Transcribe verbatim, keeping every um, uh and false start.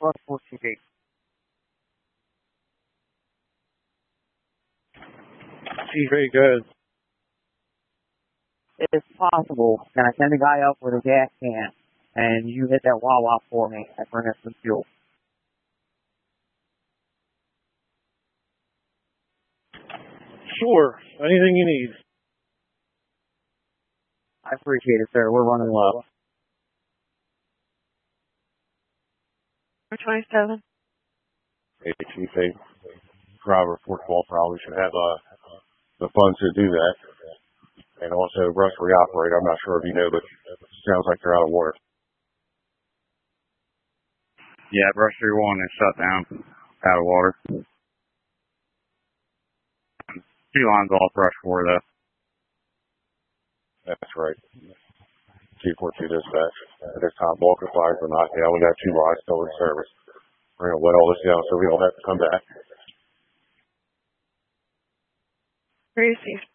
plus four two eight. She's very good. If possible, can I send a guy up with a gas can, and you hit that Wawa for me and bring us some fuel? Sure. Anything you need. I appreciate it, sir. We're running low. twenty-seven. Hey, Chief, hey, driver Fort Ball probably should have uh, the funds to do that. And also, brushery operator, I'm not sure if you know, but it sounds like they're out of water. Yeah, brushery one is shut down, out of water. Two lines off brush four, though. That's right. two fourteen dispatch. At this time, Walker fires are not down. We got two lines still in service. We're going to wet all this down so we don't have to come back. Received.